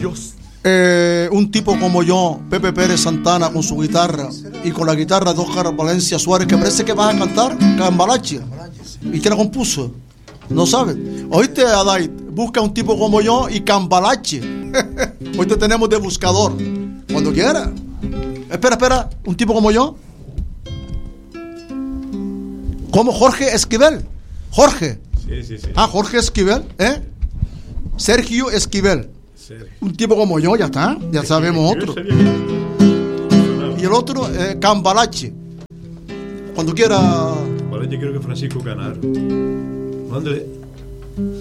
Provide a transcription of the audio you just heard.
Dios. Un tipo como yo, Pepe Pérez Santana, con su guitarra y con la guitarra de Óscar Valencia Suárez, que parece que vas a cantar Cambalache. ¿Y quién la compuso? No sabes. Oíste, Adait, busca un tipo como yo y Cambalache. Hoy te tenemos de buscador. Cuando quiera. Espera, un tipo como yo. Como Jorge Esquivel. Jorge. Sí. Jorge Esquivel, Sergio Esquivel. Un tipo como yo, ya está. Ya sabemos otro. Y el otro, Cambalache. Cuando quiera. Cambalache creo que Francisco Canaro. Mándale.